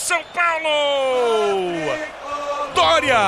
São Paulo! Dória!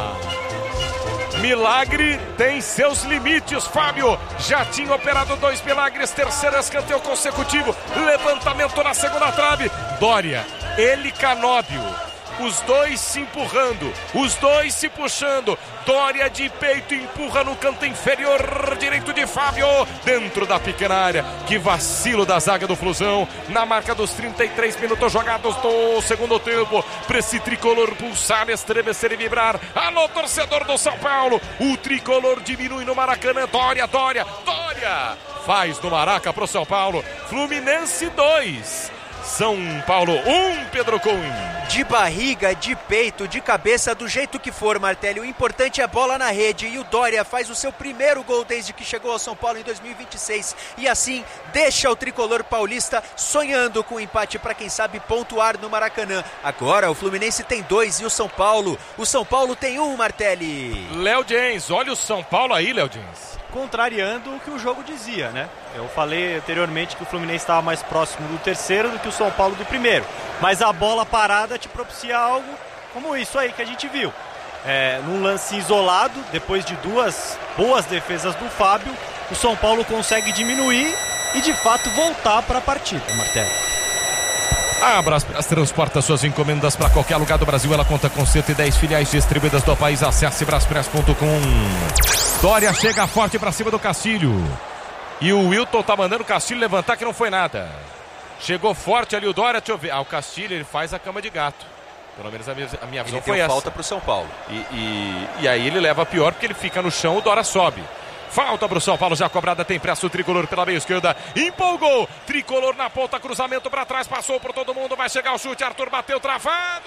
Milagre tem seus limites, Fábio. Já tinha operado 2 milagres, terceiro escanteio consecutivo. Levantamento na segunda trave. Dória, ele Canóbio. Os dois se empurrando, os dois se puxando. Dória de peito empurra no canto inferior direito de Fábio, dentro da pequena área. Que vacilo da zaga do Flusão. Na marca dos 33 minutos jogados do segundo tempo, para esse tricolor pulsar, estremecer e vibrar. Alô, torcedor do São Paulo. O tricolor diminui no Maracanã. Dória faz do Maraca pro São Paulo. Fluminense 2, São Paulo 1, Pedro Cunha. De barriga, de peito, de cabeça, do jeito que for, Martelli. O importante é a bola na rede. E o Dória faz o seu primeiro gol desde que chegou ao São Paulo em 2026. E assim deixa o tricolor paulista sonhando com o empate para, quem sabe, pontuar no Maracanã. Agora o Fluminense tem 2 e o São Paulo tem 1, Martelli. Léo Jens, olha o São Paulo aí, Léo Jens. Contrariando o que o jogo dizia, né? Eu falei anteriormente que o Fluminense estava mais próximo do terceiro do que o São Paulo do primeiro. Mas a bola parada te propicia algo como isso aí que a gente viu. Num lance isolado, depois de 2 boas defesas do Fábio, o São Paulo consegue diminuir e de fato voltar para a partida, Martelli. A Braspress transporta suas encomendas para qualquer lugar do Brasil. Ela conta com 110 filiais distribuídas do país. Acesse braspress.com. Dória chega forte para cima do Castilho. E o Wilton tá mandando o Castilho levantar, que não foi nada. Chegou forte ali o Dória, deixa eu ver. O Castilho, ele faz a cama de gato. Pelo menos a minha visão foi essa. Falta pro São Paulo. E aí ele leva a pior, porque ele fica no chão, o Dória sobe. Falta pro São Paulo, já cobrada, tem pressa o tricolor pela meia esquerda. Empolgou, tricolor na ponta, cruzamento para trás, passou por todo mundo, vai chegar o chute, Arthur bateu, travado.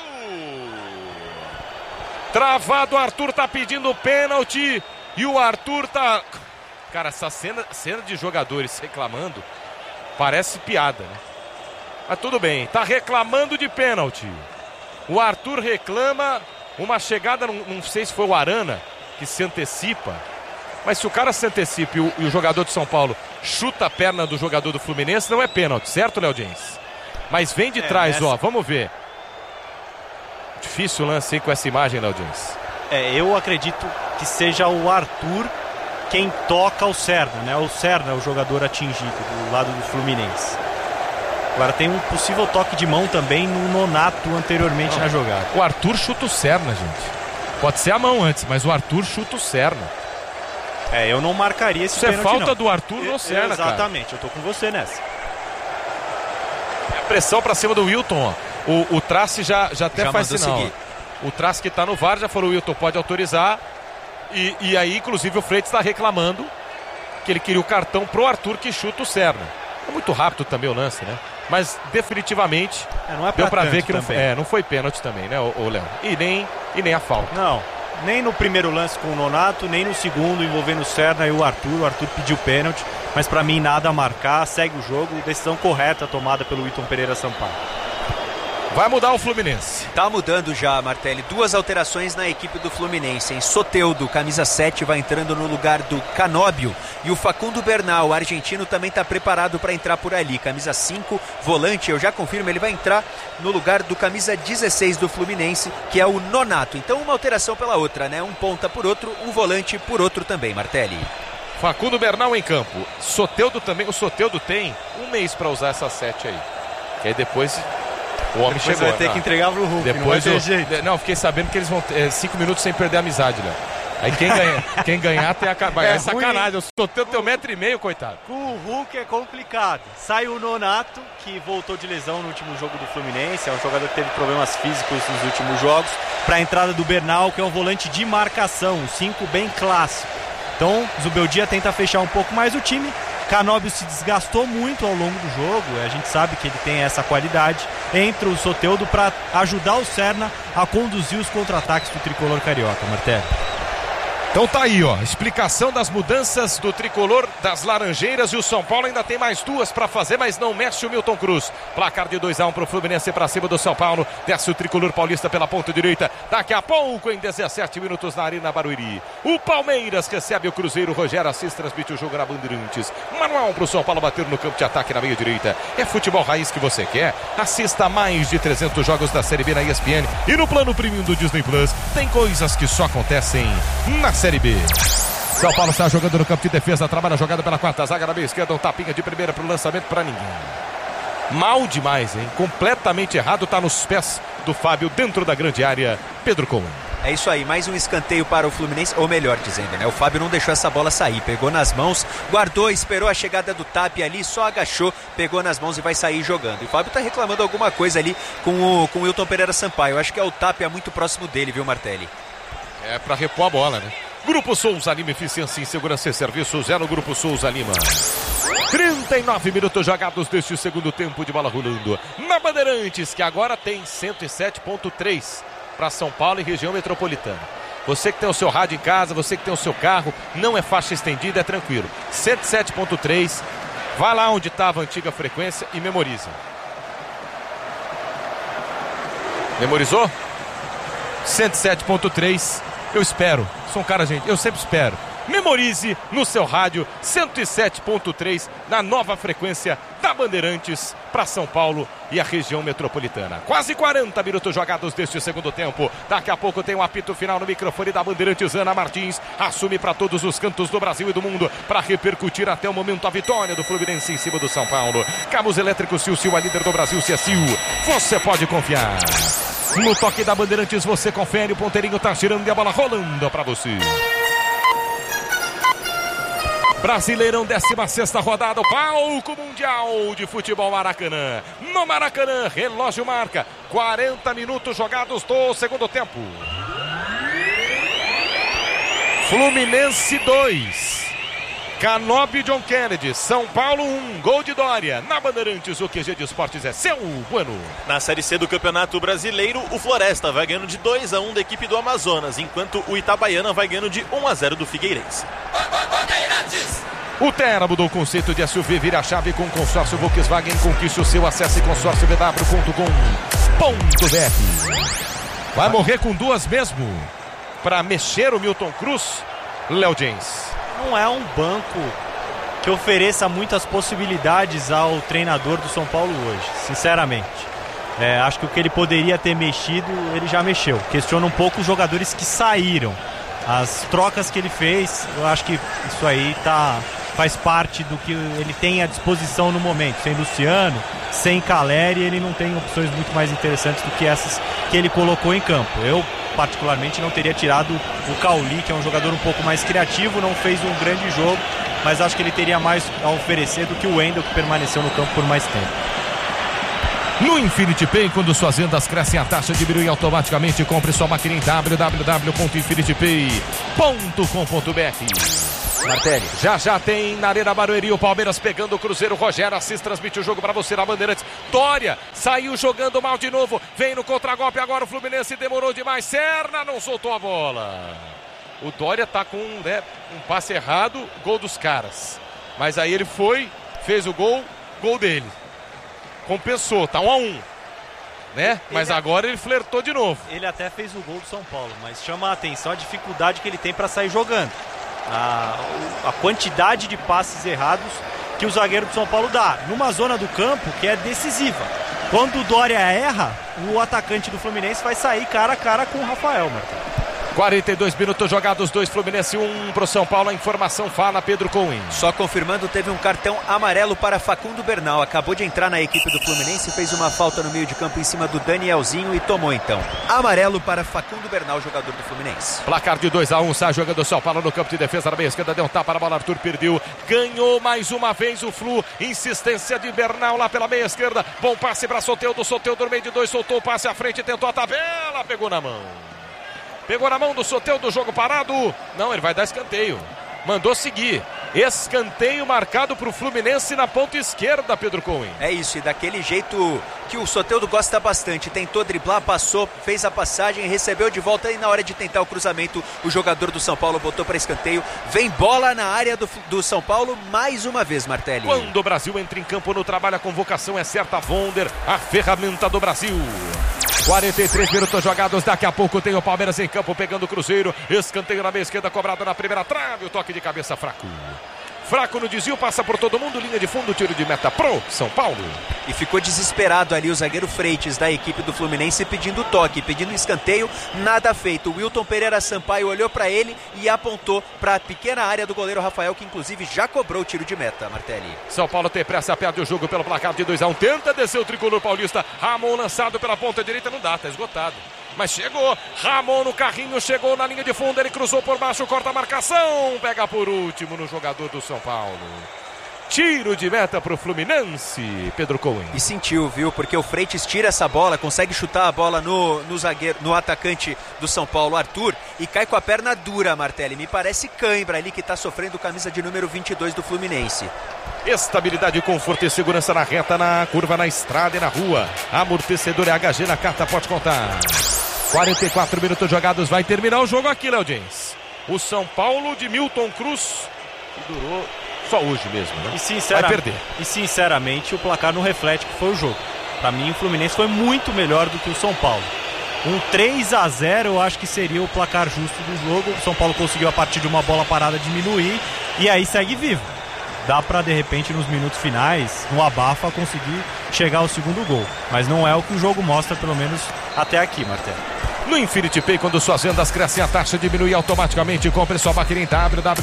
Travado, Arthur tá pedindo pênalti. E o Arthur tá... Cara, essa cena de jogadores reclamando parece piada, né? Mas tudo bem, tá reclamando de pênalti. O Arthur reclama uma chegada, não sei se foi o Arana que se antecipa. Mas se o cara se antecipa e o jogador de São Paulo chuta a perna do jogador do Fluminense, não é pênalti, certo, Léo Jens? Mas vem de trás, ó, vamos ver. Difícil o lance aí com essa imagem, Léo Jens. Eu acredito que seja o Arthur quem toca o Serna, né? O Serna é o jogador atingido do lado do Fluminense. Agora tem um possível toque de mão também no Nonato anteriormente na jogada. O Arthur chuta o Serna, gente. Pode ser a mão antes, mas o Arthur chuta o Serna. Eu não marcaria esse pênalti, não. Isso é falta do Arthur no Serna, exatamente, cara. Eu tô com você nessa. Pressão pra cima do Wilton, ó. O Trace já até faz sinal. Seguir. O Trace que tá no VAR já falou, o Wilton pode autorizar. E aí, inclusive, o Freitas está reclamando que ele queria o cartão pro Arthur que chuta o Serna. É muito rápido também o lance, né? Mas definitivamente deu pra ver que não foi pênalti também, né, o Léo? E nem a falta. Não, nem no primeiro lance com o Nonato, nem no segundo envolvendo o Serna e o Arthur. O Arthur pediu pênalti, mas pra mim nada a marcar, segue o jogo, decisão correta tomada pelo Wilton Pereira Sampaio. Vai mudar o Fluminense. Tá mudando já, Martelli. 2 alterações na equipe do Fluminense. Em Soteldo, camisa 7, vai entrando no lugar do Canóbio. E o Facundo Bernal, argentino, também tá preparado para entrar por ali. Camisa 5, volante, eu já confirmo, ele vai entrar no lugar do camisa 16 do Fluminense, que é o Nonato. Então uma alteração pela outra, né? Um ponta por outro, um volante por outro também, Martelli. Facundo Bernal em campo. Soteldo também. O Soteldo tem um mês para usar essa 7 aí. Que aí depois... O homem depois chegou. Vai ter que entregar pro Hulk, depois não vai ter jeito. Não, fiquei sabendo que eles vão 5 minutos sem perder a amizade, Léo. Aí quem ganhar tem a... É sacanagem, eu sou teu 1,5 m, coitado. Com o Hulk é complicado. Sai o Nonato, que voltou de lesão no último jogo do Fluminense. É um jogador que teve problemas físicos nos últimos jogos. Para a entrada do Bernal, que é um volante de marcação, um 5 bem clássico. Então, Zubeldia tenta fechar um pouco mais o time. Canóbio se desgastou muito ao longo do jogo, a gente sabe que ele tem essa qualidade. Entra o Soteldo para ajudar o Serna a conduzir os contra-ataques do tricolor carioca, Martelli. Então tá aí, ó, explicação das mudanças do tricolor das Laranjeiras, e o São Paulo ainda tem mais 2 para fazer, mas não mexe o Milton Cruz. Placar de 2-1 pro Fluminense para cima do São Paulo. Desce o tricolor paulista pela ponta direita. Daqui a pouco, em 17 minutos na Arena Barueri, o Palmeiras recebe o Cruzeiro. Rogério Assis transmite o jogo na Bandeirantes. Manual pro São Paulo bater no campo de ataque na meia direita. É futebol raiz que você quer? Assista mais de 300 jogos da Série B na ESPN e no plano premium do Disney Plus. Tem coisas que só acontecem na Série B. São Paulo está jogando no campo de defesa, trabalha a jogada pela quarta zaga na meia esquerda, um tapinha de primeira para o lançamento para ninguém. Mal demais, hein? Completamente errado, tá nos pés do Fábio dentro da grande área, Pedro Cohen. É isso aí, mais um escanteio para o Fluminense, ou melhor dizendo, né? O Fábio não deixou essa bola sair, pegou nas mãos, guardou, esperou a chegada do Tapia ali, só agachou, pegou nas mãos e vai sair jogando. E o Fábio tá reclamando alguma coisa ali com o Wilton Pereira Sampaio. Eu acho que é o Tapia muito próximo dele, viu, Martelli? É para repor a bola, né? Grupo Souza Lima, eficiência em segurança e serviços, é no Grupo Souza Lima. 39 minutos jogados deste segundo tempo de bola rolando. Na Bandeirantes, que agora tem 107.3 para São Paulo e região metropolitana. Você que tem o seu rádio em casa, você que tem o seu carro, não é faixa estendida, é tranquilo. 107.3, vá lá onde estava a antiga frequência e memoriza. Memorizou? 107.3, eu espero. Sou um cara, gente, eu sempre espero. Memorize no seu rádio 107.3 na nova frequência da Bandeirantes para São Paulo e a região metropolitana. Quase 40 minutos jogados deste segundo tempo. Daqui a pouco tem um apito final no microfone da Bandeirantes. Ana Martins assume para todos os cantos do Brasil e do mundo para repercutir até o momento a vitória do Fluminense em cima do São Paulo. Cabos elétricos Sil, a líder do Brasil, Sil. Você pode confiar. No toque da Bandeirantes você confere, o ponteirinho tá girando e a bola rolando para você. Brasileirão, 16ª rodada, o palco mundial de futebol Maracanã. No Maracanã, relógio marca 40 minutos jogados do segundo tempo. Fluminense 2, Canóbio John Kennedy, São Paulo 1, gol de Dória. Na Bandeirantes, o QG de Esportes é seu, Bueno. Na Série C do Campeonato Brasileiro, o Floresta vai ganhando de 2-1 da equipe do Amazonas, enquanto o Itabaiana vai ganhando de 1-0 do Figueirense. O Terra mudou o conceito de SUV, vira a chave com o consórcio Volkswagen. Conquiste o seu, acesse consórciovw.com.br. Vai morrer com 2 mesmo para mexer o Milton Cruz, Léo James. Não é um banco que ofereça muitas possibilidades ao treinador do São Paulo hoje, sinceramente. Acho que o que ele poderia ter mexido, ele já mexeu. Questiona um pouco os jogadores que saíram. As trocas que ele fez, eu acho que isso aí faz parte do que ele tem à disposição no momento. Sem Luciano, sem Caleri, ele não tem opções muito mais interessantes do que essas que ele colocou em campo. Eu, particularmente, não teria tirado o Cauli, que é um jogador um pouco mais criativo, não fez um grande jogo, mas acho que ele teria mais a oferecer do que o Wendel, que permaneceu no campo por mais tempo. No Infinity Pay, quando suas vendas crescem, a taxa diminui automaticamente. Compre sua máquina em www.infinitypay.com.br. Martelli. Já tem na Arena Barueri o Palmeiras pegando o Cruzeiro. Rogério Assis transmite o jogo para você na Bandeirantes. Dória saiu jogando mal de novo. Vem no contragolpe agora o Fluminense. Demorou demais. Serna não soltou a bola. O Dória tá com um passe errado. Gol dos caras. Mas aí ele fez o gol dele. Compensou, tá 1-1. Né? Mas agora ele flertou de novo. Ele até fez o gol do São Paulo, mas chama a atenção a dificuldade que ele tem para sair jogando. A quantidade de passes errados que o zagueiro do São Paulo dá numa zona do campo que é decisiva. Quando o Dória erra, o atacante do Fluminense vai sair cara a cara com o Rafael, Marcos. 42 minutos jogados, 2 Fluminense, 1 pro São Paulo. A informação fala, Pedro Cohen. Só confirmando, teve um cartão amarelo para Facundo Bernal. Acabou de entrar na equipe do Fluminense, fez uma falta no meio de campo em cima do Danielzinho e tomou então. Amarelo para Facundo Bernal, jogador do Fluminense. Placar de 2-1, sai jogando o São Paulo no campo de defesa na meia esquerda, deu um tapa na bola, Arthur perdeu. Ganhou mais uma vez o Flu, insistência de Bernal lá pela meia esquerda. Bom passe para Soteldo no meio de 2, soltou o passe à frente, tentou a tabela, pegou na mão. Pegou na mão do Soteldo, jogo parado. Não, ele vai dar escanteio. Mandou seguir. Escanteio marcado para o Fluminense na ponta esquerda, Pedro Cohen. É isso, e daquele jeito que o Soteldo gosta bastante. Tentou driblar, passou, fez a passagem, recebeu de volta e na hora de tentar o cruzamento, o jogador do São Paulo botou para escanteio. Vem bola na área do São Paulo mais uma vez, Martelli. Quando o Brasil entra em campo no trabalho, a convocação é certa. Wonder, a ferramenta do Brasil. 43 minutos jogados, daqui a pouco tem o Palmeiras em campo pegando o Cruzeiro. Escanteio na meia esquerda, cobrado na primeira trave, o toque de cabeça fraco. Fraco no desvio, passa por todo mundo, linha de fundo, tiro de meta pro São Paulo. E ficou desesperado ali o zagueiro Freitas da equipe do Fluminense pedindo toque, pedindo escanteio, nada feito. O Wilton Pereira Sampaio olhou para ele e apontou para a pequena área do goleiro Rafael, que inclusive já cobrou o tiro de meta, Martelli. São Paulo tem pressa, perde o jogo pelo placar de 2-1, tenta descer o tricolor paulista. Ramon lançado pela ponta direita, não dá, tá esgotado. Mas chegou, Ramon no carrinho, chegou na linha de fundo, ele cruzou por baixo, corta a marcação, pega por último no jogador do São Paulo. Tiro de meta pro Fluminense, Pedro Cohen. E sentiu, viu? Porque o Freitas tira essa bola, consegue chutar a bola no zagueiro, no atacante do São Paulo, Arthur, e cai com a perna dura, Martelli. Me parece cãibra ali que tá sofrendo, camisa de número 22 do Fluminense. Estabilidade, conforto e segurança na reta, na curva, na estrada e na rua. Amortecedor é HG na carta, pode contar. 44 minutos jogados, vai terminar o jogo aqui, Léo James. O São Paulo de Milton Cruz, que durou só hoje mesmo, né? Vai perder. E sinceramente o placar não reflete que foi o jogo. Para mim o Fluminense foi muito melhor do que o São Paulo. Um 3-0 eu acho que seria o placar justo do jogo. O São Paulo conseguiu a partir de uma bola parada diminuir e aí segue vivo. Dá para de repente nos minutos finais, no abafa, conseguir chegar ao segundo gol. Mas não é o que o jogo mostra, pelo menos até aqui, Martelli. No Infinity Pay, quando suas vendas crescem, a taxa diminui automaticamente. Compre sua máquina em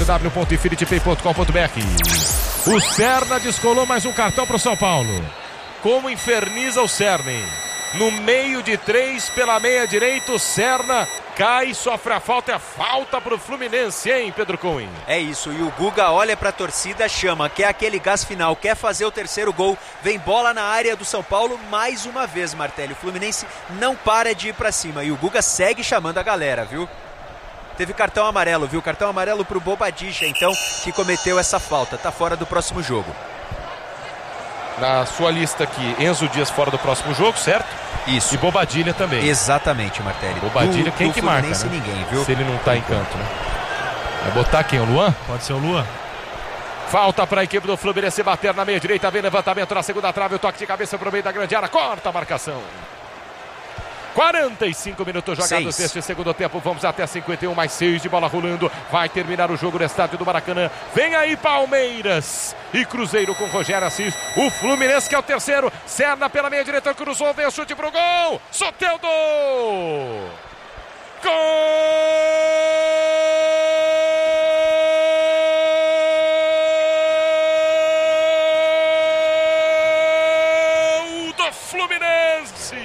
www.infinitypay.com.br. O Serna descolou mais um cartão para o São Paulo. Como inferniza o Serna, hein? No meio de 3 pela meia direita, o Serna cai, sofre a falta, é falta pro Fluminense, hein, Pedro Cohen? É isso, e o Guga olha pra torcida, chama, quer aquele gás final, quer fazer o terceiro gol, vem bola na área do São Paulo mais uma vez, Martelli. O Fluminense não para de ir pra cima e o Guga segue chamando a galera, viu? Teve cartão amarelo, viu? Cartão amarelo pro Bobadilla, então, que cometeu essa falta, tá fora do próximo jogo. Na sua lista aqui, Enzo Dias fora do próximo jogo, certo? Isso. E Bobadilla também. Exatamente, Martelli. Bobadilla, quem que marca, né? Ninguém, viu? Se ele não tá em canto, né? Vai botar quem? O Luan? Pode ser o Luan. Falta para a equipe do Fluminense bater na meia direita, vem levantamento na segunda trave, o toque de cabeça pro meio da grande área, corta a marcação. 45 minutos jogados neste segundo tempo, vamos até 51, mais 6 de bola rolando, vai terminar o jogo no estádio do Maracanã. Vem aí Palmeiras e Cruzeiro com Rogério Assis, o Fluminense que é o terceiro, Serna pela meia direita, cruzou, veio o chute pro gol, Soteldo! Gol do Fluminense!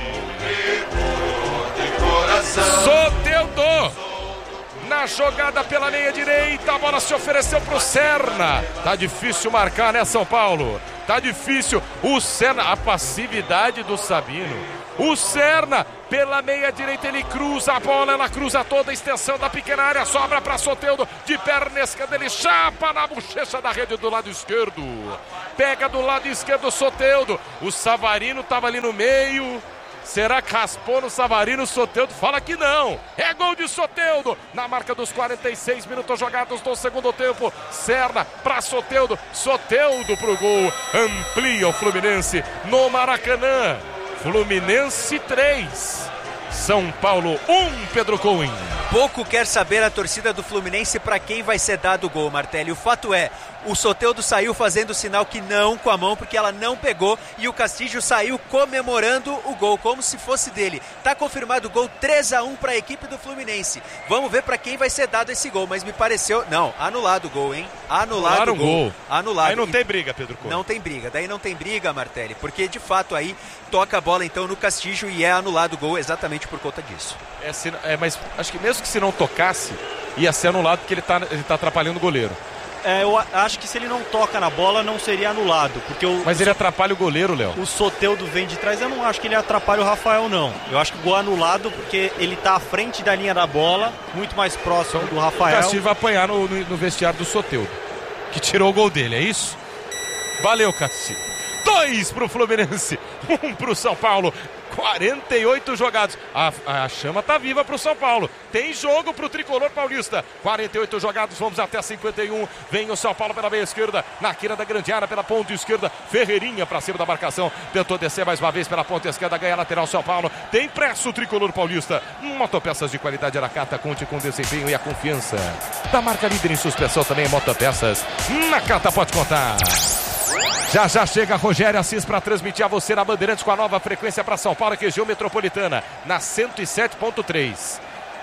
Soteldo na jogada pela meia direita, a bola se ofereceu pro Serna. Tá difícil marcar, né, São Paulo? Tá difícil. O Serna, a passividade do Sabino. O Serna pela meia direita, ele cruza a bola, ela cruza toda a extensão da pequena área, sobra para Soteldo, de perna esquerda, ele chapa na bochecha da rede do lado esquerdo. Pega do lado esquerdo o Soteldo. O Savarino tava ali no meio. Será que raspou no Savarino? Soteldo fala que não. É gol de Soteldo na marca dos 46 minutos jogados do segundo tempo. Serna para Soteldo. Soteldo pro gol. Amplia o Fluminense no Maracanã. Fluminense 3. São Paulo 1, Pedro Cohen. Pouco quer saber a torcida do Fluminense para quem vai ser dado o gol, Martelli. O fato é, o Soteldo saiu fazendo sinal que não com a mão, porque ela não pegou, e o Castilho saiu comemorando o gol, como se fosse dele. Tá confirmado o gol, 3-1 para a equipe do Fluminense. Vamos ver para quem vai ser dado esse gol, mas me pareceu... Não, anulado o gol, hein? Anulado o gol. Anulado. Aí não tem briga, Pedro Cohen. Não tem briga, daí não tem briga, Martelli, porque de fato aí toca a bola então no Castilho e é anulado o gol exatamente por conta disso. Mas acho que mesmo que se não tocasse, ia ser anulado porque ele tá atrapalhando o goleiro. Eu acho que se ele não toca na bola, não seria anulado. Porque Mas ele atrapalha o goleiro, Léo. O Soteldo vem de trás, eu não acho que ele atrapalha o Rafael, não. Eu acho que o gol é anulado porque ele tá à frente da linha da bola, muito mais próximo do Rafael. O Castilho vai apanhar no vestiário do Soteldo. que tirou o gol dele, é isso? Valeu, Cassi. 2 pro Fluminense, 1 pro São Paulo. 48 jogados. A chama tá viva pro São Paulo. Tem jogo pro tricolor paulista. 48 jogados, vamos até 51. Vem o São Paulo pela meia esquerda, na quina da grande área, pela ponta esquerda. Ferreirinha pra cima da marcação. Tentou descer mais uma vez pela ponta esquerda, ganha lateral São Paulo. Tem pressa o tricolor paulista. Motopeças de qualidade Aracata, conte com o desempenho e a confiança da marca líder em suspensão também em motopeças. Na Cata pode contar. Já chega Rogério Assis para transmitir a você na Bandeirantes com a nova frequência para São Paulo, região metropolitana, na 107.3.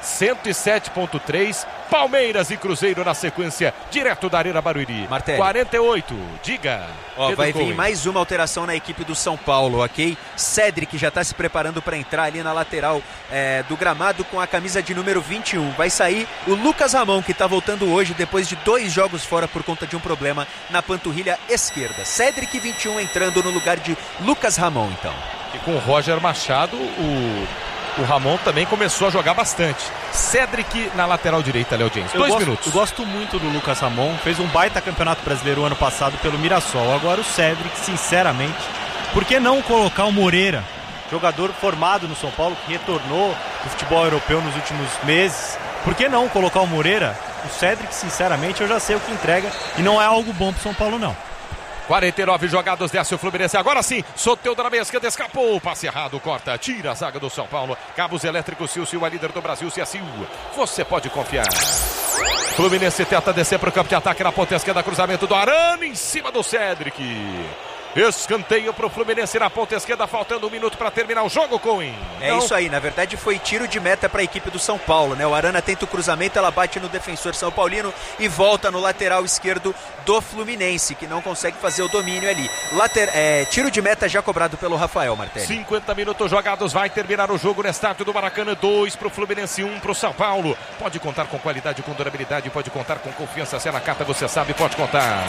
107.3, Palmeiras e Cruzeiro na sequência, direto da Arena Barueri. Martelli. 48, diga. Vai vir mais uma alteração na equipe do São Paulo, ok? Cedric já está se preparando para entrar ali na lateral do gramado com a camisa de número 21. Vai sair o Lucas Ramon, que está voltando hoje depois de 2 jogos fora por conta de um problema na panturrilha esquerda. Cedric 21 entrando no lugar de Lucas Ramon, então. E com o Roger Machado, o Ramon também começou a jogar bastante. Cedric na lateral direita, Léo James. 2 minutos. Eu gosto muito do Lucas Ramon. Fez um baita campeonato brasileiro ano passado pelo Mirassol. Agora o Cedric, sinceramente, por que não colocar o Moreira, jogador formado no São Paulo, que retornou do futebol europeu nos últimos meses? Por que não colocar o Moreira? O Cedric, sinceramente, eu já sei o que entrega e não é algo bom pro São Paulo, não. 49 jogados, desce o Fluminense, agora sim, Soteldo na meia esquerda, escapou, passe errado, corta, tira a zaga do São Paulo, cabos elétricos, Silvio, a líder do Brasil, Ciacil, você pode confiar. Fluminense tenta descer para o campo de ataque na ponta esquerda, cruzamento do Arana em cima do Cedric. Escanteio para o Fluminense na ponta esquerda, faltando 1 minuto para terminar o jogo, Cohen. Isso aí, na verdade foi tiro de meta para a equipe do São Paulo, né? O Arana tenta o cruzamento, ela bate no defensor São Paulino e volta no lateral esquerdo do Fluminense, que não consegue fazer o domínio ali. Tiro de meta já cobrado pelo Rafael Martelli. 50 minutos jogados, vai terminar o jogo no estádio do Maracanã. 2 para o Fluminense, 1 para o São Paulo. Pode contar com qualidade, com durabilidade, pode contar com confiança. Se é na carta, você sabe, pode contar.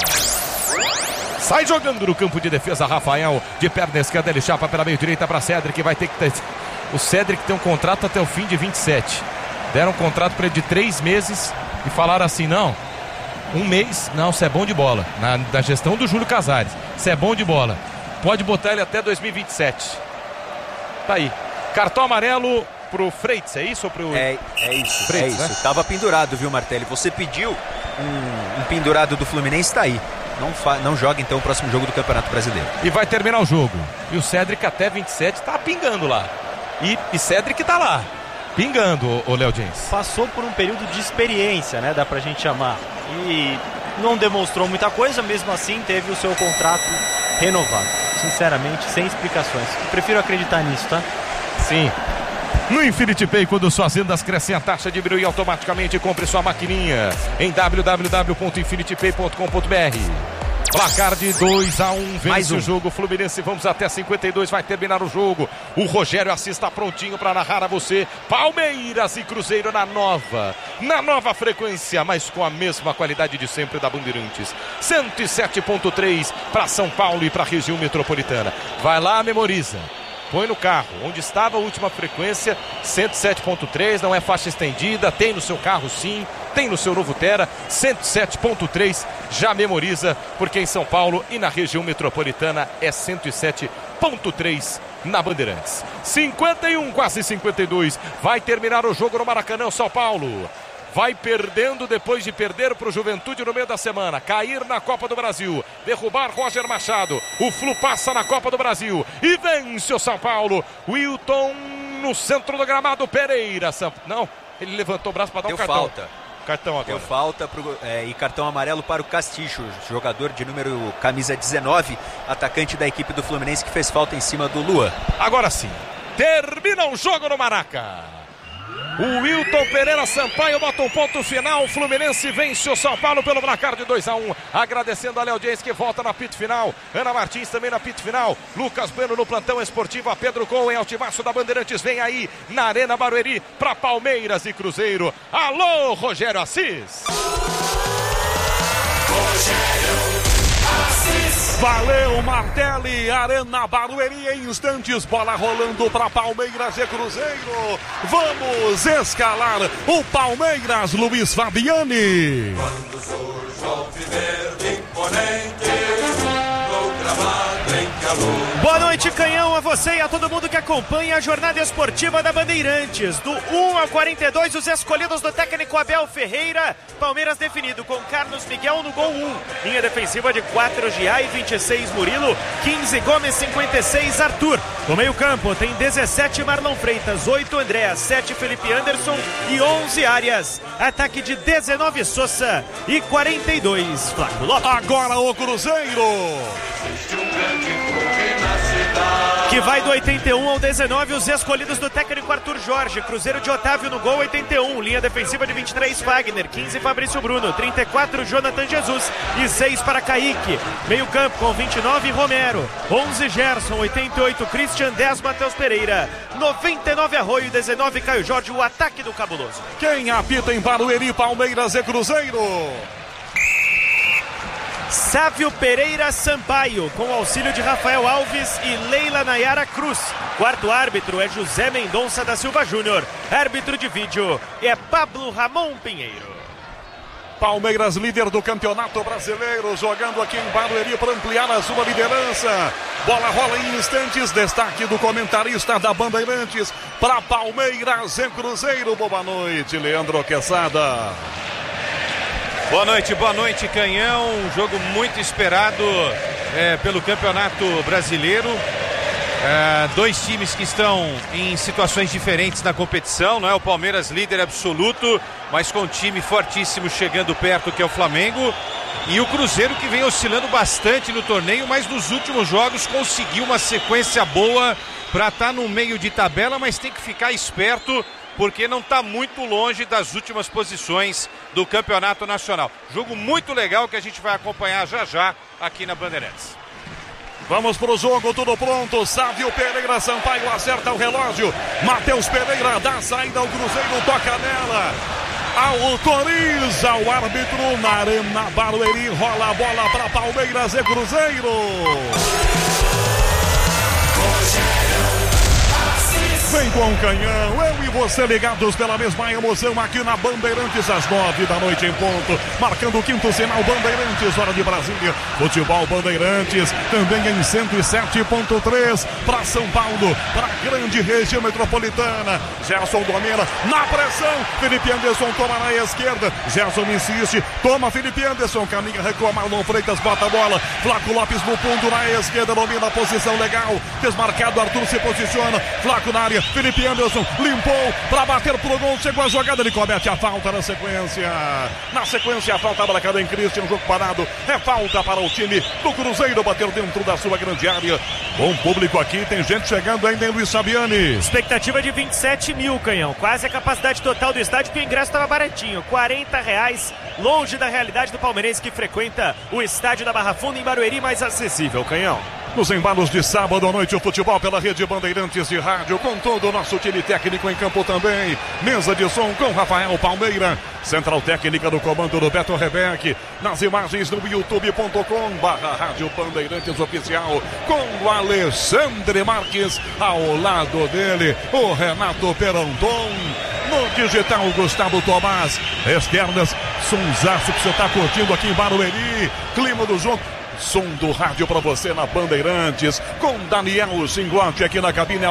Sai jogando no campo de defesa, Rafael, de perna esquerda, ele chapa pela meio direita para Cedric, vai ter que ter... O Cedric tem um contrato até o fim de 27. Deram um contrato para ele de 3 meses e falaram assim, não, 1 mês, não, você é bom de bola. Na gestão do Júlio Casares, você é bom de bola. Pode botar ele até 2027. Tá aí. Cartão amarelo pro Freitas, é isso? Ou pro... É isso, Freitas, é isso. Né? Tava pendurado, viu, Martelli? Você pediu um pendurado do Fluminense, tá aí. Não joga então o próximo jogo do Campeonato Brasileiro. E vai terminar o jogo. E o Cedric até 27 tá pingando lá. E Cedric tá lá, pingando, o Léo James. Passou por um período de experiência, né? Dá pra gente chamar. E não demonstrou muita coisa, mesmo assim teve o seu contrato renovado. Sinceramente, sem explicações. Eu prefiro acreditar nisso, tá? Sim. No Infinity Pay, quando suas vendas crescem, a taxa diminui automaticamente. Compre sua maquininha em www.infinitypay.com.br. Placar de 2-1, vence o jogo Fluminense, vamos até 52, vai terminar o jogo. O Rogério Assis está prontinho para narrar a você. Palmeiras e Cruzeiro na nova frequência, mas com a mesma qualidade de sempre da Bandeirantes. 107.3 para São Paulo e para a região metropolitana. Vai lá, memoriza. Põe no carro, onde estava a última frequência, 107.3, não é faixa estendida, tem no seu carro sim, tem no seu novo Tera, 107.3, já memoriza, porque em São Paulo e na região metropolitana é 107.3 na Bandeirantes. 51, quase 52, vai terminar o jogo no Maracanã, São Paulo. Vai perdendo depois de perder para o Juventude no meio da semana. Cair na Copa do Brasil. Derrubar Roger Machado. O Flu passa na Copa do Brasil. E vence o São Paulo. Wilton no centro do gramado. Pereira. Não, ele levantou o braço para dar um cartão. Falta. Cartão agora. Deu falta e cartão amarelo para o Castilho, jogador de número camisa 19, atacante da equipe do Fluminense, que fez falta em cima do Luan. Agora sim. Termina o jogo no Maraca. O Wilton Pereira Sampaio bota um ponto final. O Fluminense vence o São Paulo pelo placar de 2-1. Agradecendo a Léo James, que volta na pit final. Ana Martins também na pit final. Lucas Bueno no plantão esportivo. A Pedro Cohen, altivaço da Bandeirantes, vem aí na Arena Barueri para Palmeiras e Cruzeiro. Alô, Rogério Assis. Valeu, Martelli, Arena Barueri em instantes, bola rolando para Palmeiras e Cruzeiro. Vamos escalar o Palmeiras, Luiz Fabiani. Quando surge o alviverde Boa noite, Canhão, a você e a todo mundo que acompanha a jornada esportiva da Bandeirantes. Do 1 ao 42, os escolhidos do técnico Abel Ferreira. Palmeiras definido com Carlos Miguel no gol 1. Linha defensiva de 4, Giai, 26, Murilo, 15, Gomes, 56, Arthur. No meio campo tem 17, Marlon Freitas, 8, Andréas, 7, Felipe Anderson e 11, Arias. Ataque de 19, Sousa e 42, Flávio Lopes. Agora o Cruzeiro, que vai do 81 ao 19, os escolhidos do técnico Arthur Jorge. Cruzeiro de Otávio no gol, 81. Linha defensiva de 23, Fagner, 15, Fabrício Bruno, 34, Jonathan Jesus e 6 para Kaique. Meio campo com 29, Romero, 11, Gerson, 88, Christian, 10, Matheus Pereira, 99, Arroio, 19, Caio Jorge. O ataque do Cabuloso. quem apita em Barueri, Palmeiras e Cruzeiro? Sávio Pereira Sampaio, com auxílio de Rafael Alves e Leila Nayara Cruz. Quarto árbitro é José Mendonça da Silva Júnior. Árbitro de vídeo é Pablo Ramon Pinheiro. Palmeiras, líder do Campeonato Brasileiro, jogando aqui em Barueri para ampliar a sua liderança. Bola rola em instantes, destaque do comentarista da Bandeirantes para Palmeiras e Cruzeiro. Boa noite, Leandro Quesada. Boa noite, Canhão. Um jogo muito esperado pelo Campeonato Brasileiro. Dois times que estão em situações diferentes na competição, não é? O Palmeiras líder absoluto, mas com um time fortíssimo chegando perto, que é o Flamengo. E o Cruzeiro, que vem oscilando bastante no torneio, mas nos últimos jogos conseguiu uma sequência boa para estar no meio de tabela, mas tem que ficar esperto, porque não está muito longe das últimas posições do Campeonato Nacional. Jogo muito legal que a gente vai acompanhar já aqui na Bandeirantes. Vamos pro jogo, tudo pronto. Sávio Pereira Sampaio acerta o relógio. Matheus Pereira dá a saída ao Cruzeiro, toca nela. Autoriza o árbitro na Arena Barueri. Rola a bola para Palmeiras e Cruzeiro. Vem com o Canhão, eu e você ligados pela mesma emoção aqui na Bandeirantes às 9 da noite em ponto, marcando o quinto sinal Bandeirantes, hora de Brasília, futebol Bandeirantes, também em 107.3 para São Paulo, para a grande região metropolitana. Gerson domina na pressão, Felipe Anderson toma na esquerda, Gerson insiste, toma Felipe Anderson, caminha, recua, Marlon Freitas bota a bola, Flaco Lopes no fundo na esquerda, domina a posição legal, desmarcado, Arthur se posiciona, Flaco na área, Felipe Anderson limpou para bater pro gol, chegou a jogada, ele comete a falta na sequência. Na sequência, a falta marcada em Christian, jogo parado. É falta para o time do Cruzeiro, bater dentro da sua grande área. Bom público aqui, tem gente chegando ainda em Luiz Fabiani. Expectativa de 27 mil, Canhão. Quase a capacidade total do estádio, que o ingresso estava baratinho, R$40, longe da realidade do palmeirense que frequenta o estádio da Barra Funda em Barueri, mais acessível, Canhão. Nos embalos de sábado à noite, o futebol pela rede Bandeirantes de Rádio, com todo o nosso time técnico em campo também. Mesa de som com Rafael Palmeira. Central técnica do comando do Beto Rebeck. Nas imagens no youtube.com/Rádio Bandeirantes Oficial. Com o Alexandre Marques. Ao lado dele, o Renato Peranton. No digital, Gustavo Tomás. Externas, sonsaço que você está curtindo aqui em Barueri. Clima do jogo. Som do rádio para você na Bandeirantes, com Daniel Singotti aqui na cabine.